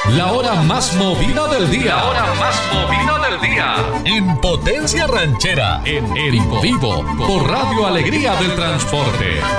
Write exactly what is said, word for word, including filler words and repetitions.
La hora más movida del día. La hora más movida del día. En Potencia Ranchera, en el vivo, por Radio Alegría del Transporte.